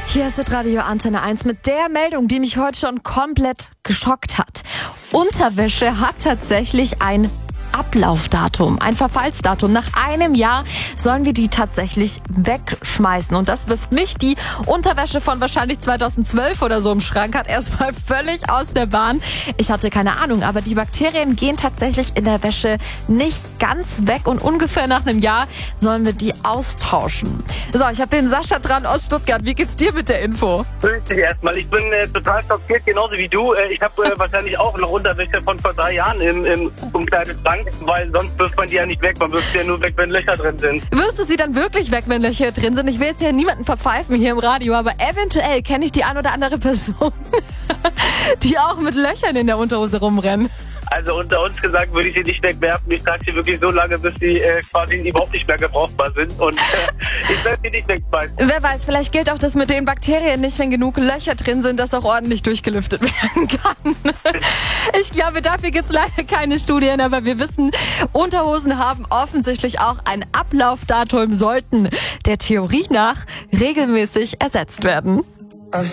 Hier ist das Radio Antenne 1 mit der Meldung, die mich heute schon komplett geschockt hat. Unterwäsche hat tatsächlich ein Ablaufdatum, ein Verfallsdatum. Nach einem Jahr sollen wir die tatsächlich wegschmeißen. Und das wirft mich, die Unterwäsche von wahrscheinlich 2012 oder so im Schrank hat, erstmal völlig aus der Bahn. Ich hatte keine Ahnung, aber die Bakterien gehen tatsächlich in der Wäsche nicht ganz weg. Und ungefähr nach einem Jahr sollen wir die austauschen. So, ich habe den Sascha dran aus Stuttgart. Wie geht's dir mit der Info? Grüß dich erstmal. Ich bin total schockiert, genauso wie du. Ich habe wahrscheinlich auch noch Unterwäsche von vor 3 Jahren im Umkleidezank, weil sonst wirft man die ja nicht weg. Man wirft sie ja nur weg, wenn Löcher drin sind. Wirst du sie dann wirklich weg, wenn Löcher drin sind? Ich will jetzt ja niemanden verpfeifen hier im Radio, aber eventuell kenne ich die ein oder andere Person, die auch mit Löchern in der Unterhose rumrennen. Also unter uns gesagt würde ich sie nicht wegwerfen. Ich trage sie wirklich so lange, bis sie quasi überhaupt nicht mehr gebrauchbar sind. Und ich werde sie nicht wegschmeißen. Wer weiß, vielleicht gilt auch das mit den Bakterien nicht, wenn genug Löcher drin sind, dass auch ordentlich durchgelüftet werden kann. Ich glaube, dafür gibt es leider keine Studien, aber wir wissen, Unterhosen haben offensichtlich auch ein Ablaufdatum, sollten der Theorie nach regelmäßig ersetzt werden.